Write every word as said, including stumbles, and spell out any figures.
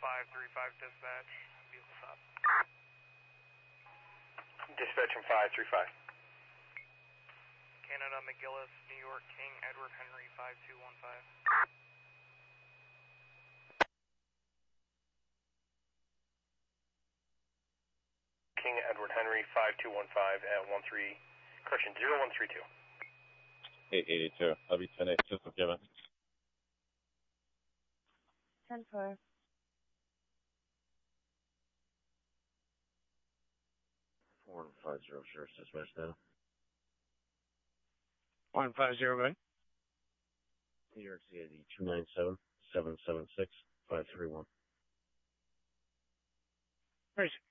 five three five dispatch. Vehicle stop. Dispatch from five three five. Canada McGillis, New York King Edward Henry five two one five. King Edward Henry five two one five at one three, correction, zero one three two. eight eighty-two, I'll be ten eight, system given. ten four. One five zero zero, dispatch now. One five zero, go ahead. New York C I D two nine seven, seven seven six, five three one. Where is it?